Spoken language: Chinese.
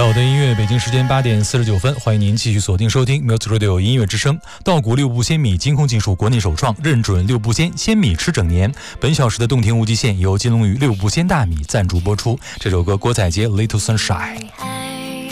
好的音乐，北京时间8点49分，欢迎您继续锁定收听 Music Radio 音乐之声。稻谷6步鲜米，金控技术国内首创，认准6步鲜米吃整年。本小时的动听无极限由金龙鱼6步鲜大米赞助播出。这首歌郭采洁 Little Sunshine。